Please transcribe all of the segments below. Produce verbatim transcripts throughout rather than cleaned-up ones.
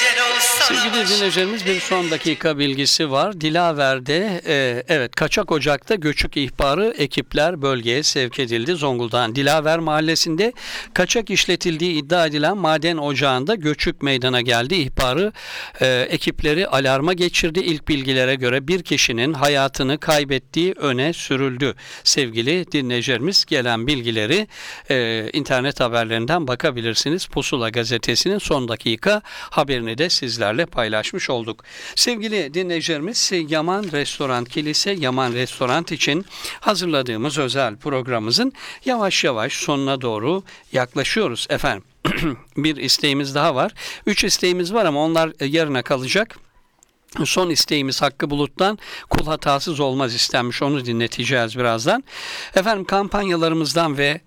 Sevgili dinleyicilerimiz, bir son dakika bilgisi var. Dilaver'de e, evet kaçak ocakta göçük ihbarı, ekipler bölgeye sevk edildi. Zonguldak'ın Dilaver mahallesinde kaçak işletildiği iddia edilen maden ocağında göçük meydana geldi. İhbarı e, ekipleri alarma geçirdi. İlk bilgilere göre bir kişinin hayatını kaybettiği öne sürüldü. Sevgili dinleyicilerimiz, gelen bilgileri e, internet haberlerinden bakabilirsiniz. Pusula gazetesinin son dakika haberini de sizlerle paylaşmış olduk. Sevgili dinleyicilerimiz, Yaman Restoran Kilise Yaman Restoran için hazırladığımız özel programımızın yavaş yavaş sonuna doğru yaklaşıyoruz efendim. Bir isteğimiz daha var. Üç isteğimiz var ama onlar yarına kalacak. Son isteğimiz Hakkı Bulut'tan kul hatasız olmaz istenmiş. Onu dinleteceğiz birazdan. Efendim, kampanyalarımızdan ve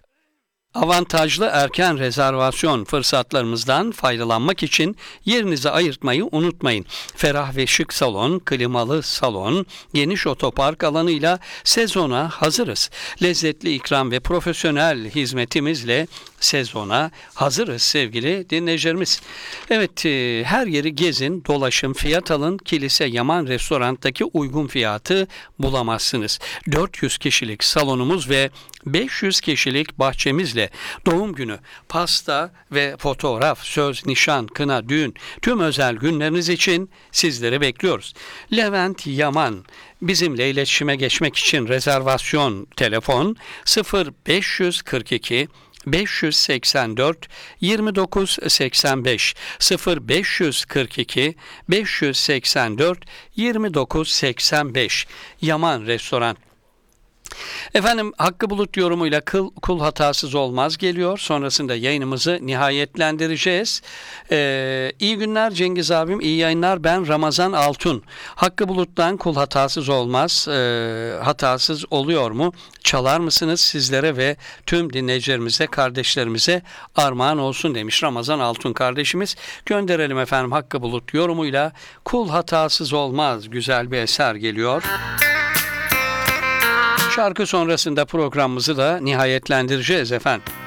avantajlı erken rezervasyon fırsatlarımızdan faydalanmak için yerinizi ayırtmayı unutmayın. Ferah ve şık salon, klimalı salon, geniş otopark alanıyla sezona hazırız. Lezzetli ikram ve profesyonel hizmetimizle sezona hazırız sevgili dinleyicilerimiz. Evet, e, her yeri gezin, dolaşın, fiyat alın. Kilise Yaman Restoran'taki uygun fiyatı bulamazsınız. dört yüz kişilik salonumuz ve beş yüz kişilik bahçemizle doğum günü, pasta ve fotoğraf, söz, nişan, kına, düğün, tüm özel günleriniz için sizleri bekliyoruz. Levent Yaman. Bizimle iletişime geçmek için rezervasyon telefon sıfır beş kırk iki beş yüz seksen dört yirmi dokuz seksen beş sıfır beş kırk iki beş yüz seksen dört yirmi dokuz seksen beş Yaman Restoran. Efendim, Hakkı Bulut yorumuyla kul, kul hatasız olmaz geliyor. Sonrasında yayınımızı nihayetlendireceğiz. Ee, iyi günler Cengiz abim, iyi yayınlar. Ben Ramazan Altun. Hakkı Bulut'tan kul hatasız olmaz. Ee, hatasız oluyor mu? Çalar mısınız? Sizlere ve tüm dinleyicilerimize, kardeşlerimize armağan olsun demiş Ramazan Altun kardeşimiz. Gönderelim efendim Hakkı Bulut yorumuyla kul hatasız olmaz. Güzel bir eser geliyor. Şarkı sonrasında programımızı da nihayetlendireceğiz efendim.